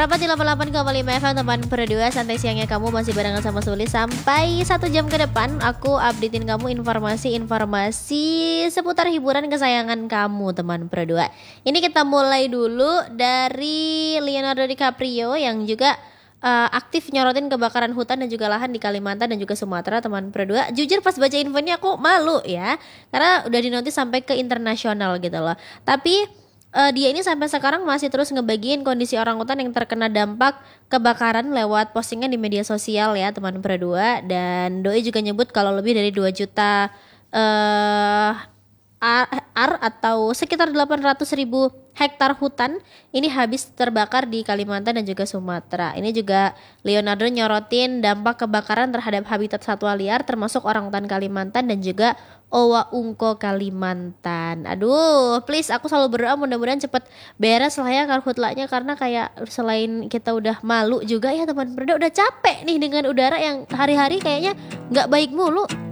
Rapat di 88,5 FM teman berdua. Santai siangnya kamu masih barengan sama Sulis. Sampai 1 jam ke depan aku updatein kamu informasi-informasi seputar hiburan kesayangan kamu teman berdua. Ini kita mulai dulu dari Leonardo DiCaprio yang juga aktif nyorotin kebakaran hutan dan juga lahan di Kalimantan dan juga Sumatera teman berdua. Jujur pas baca info ini aku malu ya, karena udah dinotis sampai ke internasional gitu loh. Tapi dia ini sampai sekarang masih terus ngebagiin kondisi orangutan yang terkena dampak kebakaran lewat postingan di media sosial ya teman berdua. Dan doi juga nyebut kalau lebih dari 2 juta atau sekitar 800.000 hektar hutan ini habis terbakar di Kalimantan dan juga Sumatera. Ini juga Leonardo nyorotin dampak kebakaran terhadap habitat satwa liar termasuk orangutan Kalimantan dan juga owa ungko Kalimantan. Aduh, please aku selalu berdoa mudah-mudahan cepet beres lah ya karhutlanya, karena kayak selain kita udah malu juga ya teman berdua, udah capek nih dengan udara yang hari-hari kayaknya nggak baik mulu.